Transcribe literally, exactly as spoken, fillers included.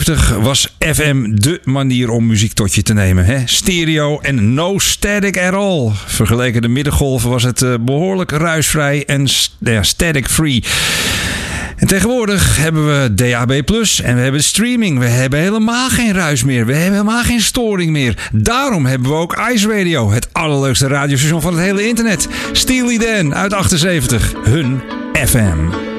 was F M dé manier om muziek tot je te nemen. Hè? Stereo en no static at all. Vergeleken de middengolven was het uh, behoorlijk ruisvrij en st- ja, static free. En tegenwoordig hebben we D A B plus en we hebben streaming. We hebben helemaal geen ruis meer. We hebben helemaal geen storing meer. Daarom hebben we ook Ice Radio, het allerleukste radiostation van het hele internet. Steely Dan uit achtenzeventig, hun F M.